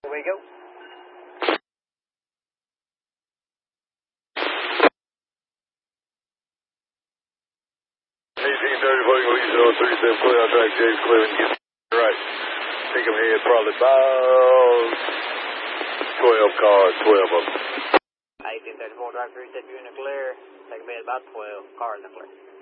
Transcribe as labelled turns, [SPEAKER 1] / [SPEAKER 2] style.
[SPEAKER 1] Here we go.
[SPEAKER 2] 1830, fucking Lee 037, clear on track, James Cleveland, get right. Take him ahead, probably about 12 cars, 12 of them.
[SPEAKER 1] 1834, drive 3, set you in the clear. Take him ahead about 12 cars in the clear.